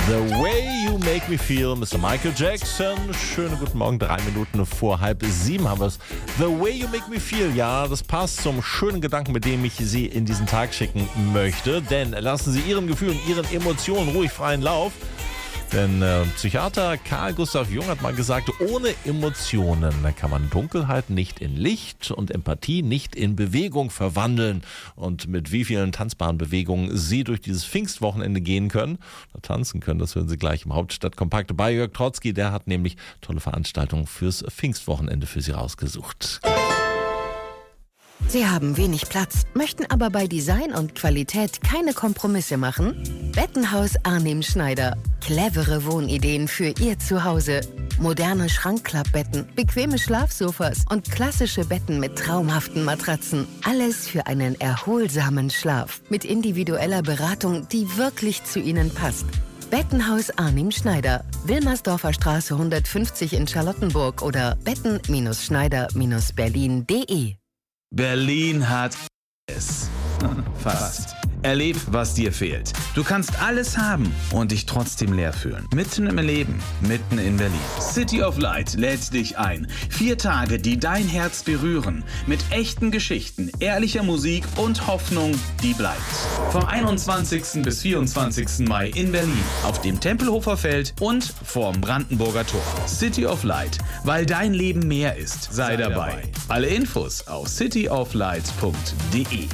The Way You Make Me Feel, Mr. Michael Jackson. Schönen guten Morgen, 3 Minuten vor 6:30 haben wir es. The Way You Make Me Feel, ja, das passt zum schönen Gedanken, mit dem ich Sie in diesen Tag schicken möchte. Denn lassen Sie Ihren Gefühlen, Ihren Emotionen ruhig freien Lauf. Denn Psychiater Carl Gustav Jung hat mal gesagt, ohne Emotionen kann man Dunkelheit nicht in Licht und Empathie nicht in Bewegung verwandeln. Und mit wie vielen tanzbaren Bewegungen Sie durch dieses Pfingstwochenende gehen können oder tanzen können, das hören Sie gleich im Hauptstadtkompakt bei Jörg Trotzki. Der hat nämlich tolle Veranstaltungen fürs Pfingstwochenende für Sie rausgesucht. Sie haben wenig Platz, möchten aber bei Design und Qualität keine Kompromisse machen? Bettenhaus Arnim Schneider. Clevere Wohnideen für Ihr Zuhause. Moderne Schrankklappbetten, bequeme Schlafsofas und klassische Betten mit traumhaften Matratzen. Alles für einen erholsamen Schlaf. Mit individueller Beratung, die wirklich zu Ihnen passt. Bettenhaus Arnim Schneider. Wilmersdorfer Straße 150 in Charlottenburg oder betten-schneider-berlin.de. Berlin hat es. Fast. Erleb, was dir fehlt. Du kannst alles haben und dich trotzdem leer fühlen. Mitten im Leben, mitten in Berlin. City of Light lädt dich ein. 4 Tage, die dein Herz berühren. Mit echten Geschichten, ehrlicher Musik und Hoffnung, die bleibt. Vom 21. bis 24. Mai in Berlin. Auf dem Tempelhofer Feld und vorm Brandenburger Tor. City of Light. Weil dein Leben mehr ist. Sei dabei. Alle Infos auf cityoflight.de.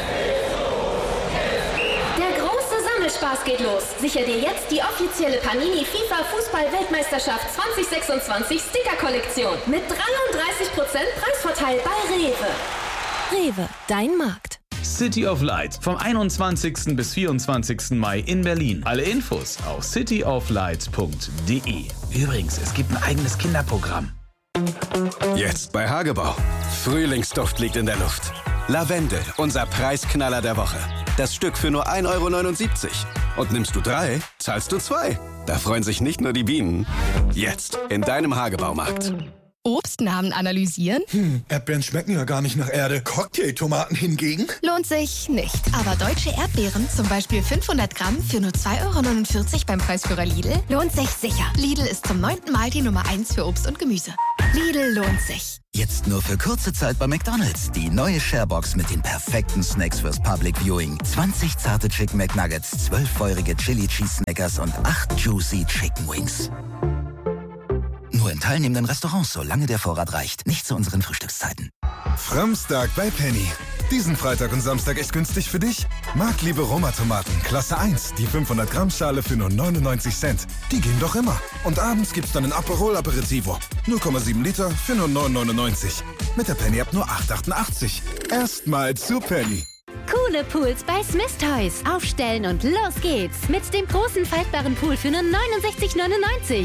Spaß geht los. Sicher dir jetzt die offizielle Panini FIFA Fußball-Weltmeisterschaft 2026 Sticker-Kollektion mit 33% Preisvorteil bei Rewe. Rewe, dein Markt. City of Light vom 21. bis 24. Mai in Berlin. Alle Infos auf cityoflight.de. Übrigens, es gibt ein eigenes Kinderprogramm. Jetzt bei Hagebau. Frühlingsduft liegt in der Luft. Lavendel, unser Preisknaller der Woche. Das Stück für nur 1,79 €. Und nimmst du 3, zahlst du 2. Da freuen sich nicht nur die Bienen. Jetzt in deinem Hagebaumarkt. Obstnamen analysieren? Erdbeeren schmecken ja gar nicht nach Erde. Cocktailtomaten hingegen? Lohnt sich nicht. Aber deutsche Erdbeeren, zum Beispiel 500 Gramm für nur 2,49 € beim Preisführer Lidl, lohnt sich sicher. Lidl ist zum 9. Mal die Nummer 1 für Obst und Gemüse. Lidl lohnt sich. Jetzt nur für kurze Zeit bei McDonald's. Die neue Sharebox mit den perfekten Snacks fürs Public Viewing. 20 zarte Chicken McNuggets, 12 feurige Chili Cheese Snackers und 8 juicy Chicken Wings. Nur in teilnehmenden Restaurants, solange der Vorrat reicht. Nicht zu unseren Frühstückszeiten. Framstag bei Penny. Diesen Freitag und Samstag echt günstig für dich? Marktliebe Roma-Tomaten, Klasse 1, die 500 Gramm Schale für nur 99 Cent. Die gehen doch immer. Und abends gibt's dann ein Aperol Aperitivo. 0,7 Liter für nur 9,99. Mit der Penny-App nur 8,88. Erstmal zu Penny. Coole Pools bei Smith Toys. Aufstellen und los geht's. Mit dem großen faltbaren Pool für nur 69,99.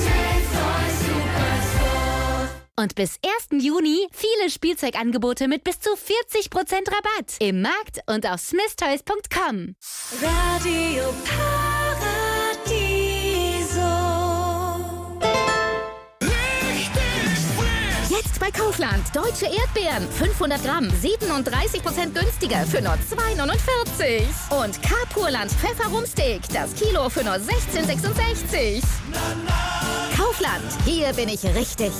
Und bis 1. Juni viele Spielzeugangebote mit bis zu 40% Rabatt. Im Markt und auf smithtoys.com. Radio Jetzt bei Kaufland. Deutsche Erdbeeren. 500 Gramm. 37% günstiger für nur 2,49 €. Und Carpurland Pfefferumsteak. Das Kilo für nur 16,66 €. Kaufland. Hier bin ich richtig.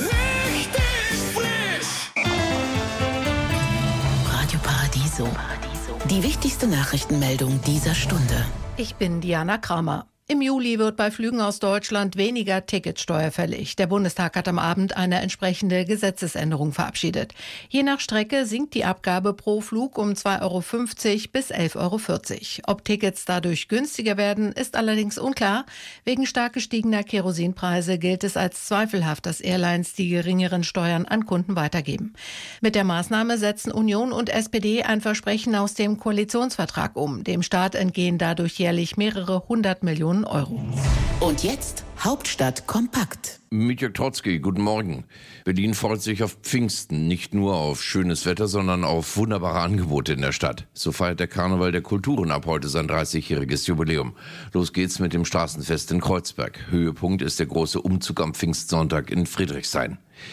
Radio Paradiso. Die wichtigste Nachrichtenmeldung dieser Stunde. Ich bin Diana Kramer. Im Juli wird bei Flügen aus Deutschland weniger Ticketsteuer fällig. Der Bundestag hat am Abend eine entsprechende Gesetzesänderung verabschiedet. Je nach Strecke sinkt die Abgabe pro Flug um 2,50 € bis 11,40 €. Ob Tickets dadurch günstiger werden, ist allerdings unklar. Wegen stark gestiegener Kerosinpreise gilt es als zweifelhaft, dass Airlines die geringeren Steuern an Kunden weitergeben. Mit der Maßnahme setzen Union und SPD ein Versprechen aus dem Koalitionsvertrag um. Dem Staat entgehen dadurch jährlich mehrere 100 Millionen €. Und jetzt Hauptstadt kompakt. Mit Jörg Trotzki, guten Morgen. Berlin freut sich auf Pfingsten, nicht nur auf schönes Wetter, sondern auf wunderbare Angebote in der Stadt. So feiert der Karneval der Kulturen ab heute sein 30-jähriges Jubiläum. Los geht's mit dem Straßenfest in Kreuzberg. Höhepunkt ist der große Umzug am Pfingstsonntag in Friedrichshain.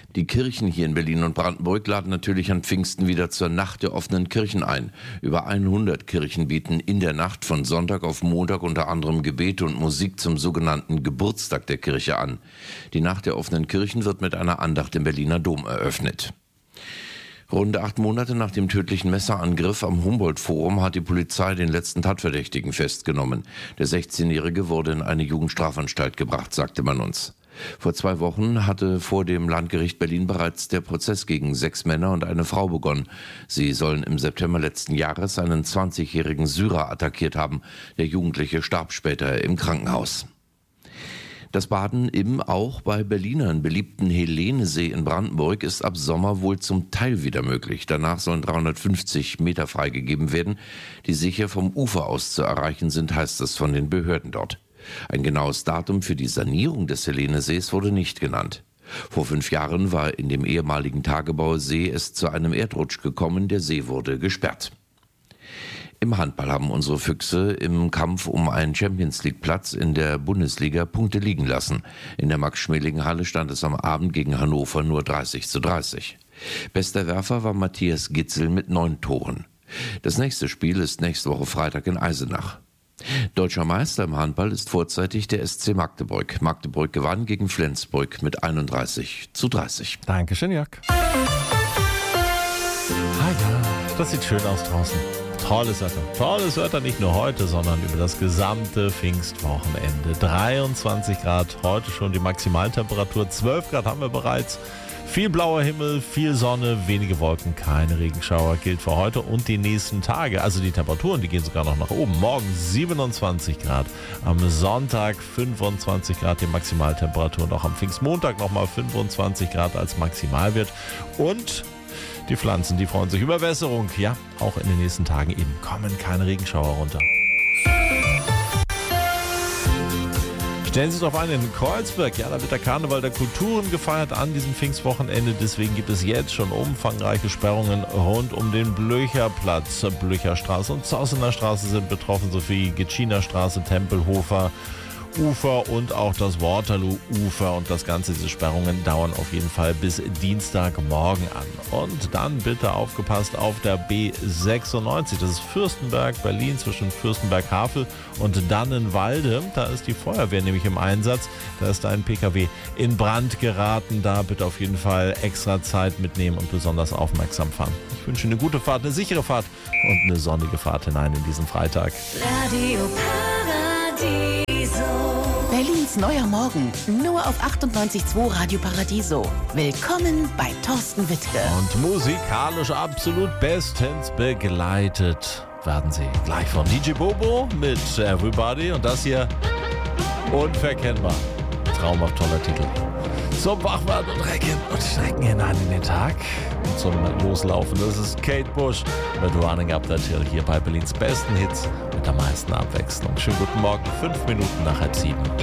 Die Kirchen hier in Berlin und Brandenburg laden natürlich an Pfingsten wieder zur Nacht der offenen Kirchen ein. Über 100 Kirchen bieten in der Nacht von Sonntag auf Montag unter anderem Gebete und Musik zum sogenannten Geburtstag der Kirche an. Die Nacht der offenen Kirchen wird mit einer Andacht im Berliner Dom eröffnet. Rund 8 Monate nach dem tödlichen Messerangriff am Humboldt-Forum hat die Polizei den letzten Tatverdächtigen festgenommen. Der 16-Jährige wurde in eine Jugendstrafanstalt gebracht, sagte man uns. Vor 2 Wochen hatte vor dem Landgericht Berlin bereits der Prozess gegen 6 Männer und eine Frau begonnen. Sie sollen im September letzten Jahres einen 20-jährigen Syrer attackiert haben. Der Jugendliche starb später im Krankenhaus. Das Baden im auch bei Berlinern beliebten Helenesee in Brandenburg ist ab Sommer wohl zum Teil wieder möglich. Danach sollen 350 Meter freigegeben werden, die sicher vom Ufer aus zu erreichen sind, heißt es von den Behörden dort. Ein genaues Datum für die Sanierung des Helenesees wurde nicht genannt. Vor 5 Jahren war in dem ehemaligen Tagebausee es zu einem Erdrutsch gekommen, der See wurde gesperrt. Im Handball haben unsere Füchse im Kampf um einen Champions-League-Platz in der Bundesliga Punkte liegen lassen. In der Max-Schmeling-Halle stand es am Abend gegen Hannover nur 30:30. Bester Werfer war Matthias Gitzel mit 9 Toren. Das nächste Spiel ist nächste Woche Freitag in Eisenach. Deutscher Meister im Handball ist vorzeitig der SC Magdeburg. Magdeburg gewann gegen Flensburg mit 31:30. Dankeschön, Jörg. Das sieht schön aus draußen. Tolles Wetter, nicht nur heute, sondern über das gesamte Pfingstwochenende. 23 Grad, heute schon die Maximaltemperatur, 12 Grad haben wir bereits. Viel blauer Himmel, viel Sonne, wenige Wolken, keine Regenschauer gilt für heute und die nächsten Tage. Also die Temperaturen, die gehen sogar noch nach oben. Morgen 27 Grad, am Sonntag 25 Grad die Maximaltemperatur und auch am Pfingstmontag nochmal 25 Grad als Maximalwert. Und die Pflanzen, die freuen sich über Wässerung. Ja, auch in den nächsten Tagen eben kommen keine Regenschauer runter. Stellen Sie sich darauf ein, in Kreuzberg, ja, da wird der Karneval der Kulturen gefeiert an diesem Pfingstwochenende. Deswegen gibt es jetzt schon umfangreiche Sperrungen rund um den Blöcherplatz. Blöcherstraße und Zossener Straße sind betroffen, sowie Gitschiner Straße, Tempelhofer Ufer und auch das Waterloo-Ufer. Und das Ganze, diese Sperrungen dauern auf jeden Fall bis Dienstagmorgen an. Und dann bitte aufgepasst auf der B96. Das ist Fürstenberg, Berlin, zwischen Fürstenberg-Havel und Dannenwalde. Da ist die Feuerwehr nämlich im Einsatz. Da ist ein PKW in Brand geraten. Da bitte auf jeden Fall extra Zeit mitnehmen und besonders aufmerksam fahren. Ich wünsche eine gute Fahrt, eine sichere Fahrt und eine sonnige Fahrt hinein in diesen Freitag. Radio Paradiso. Berlins neuer Morgen, nur auf 98.2 Radio Paradiso. Willkommen bei Thorsten Wittke. Und musikalisch absolut bestens begleitet werden sie gleich von DJ Bobo mit Everybody. Und das hier unverkennbar. Traumhaft toller Titel. Zum Wachwerden und Recken und Schrecken hinein in den Tag. Und zum Loslaufen, das ist Kate Bush mit Running Up That Hill hier bei Berlins besten Hits mit der meisten Abwechslung. Schönen guten Morgen, 5 Minuten nach 7.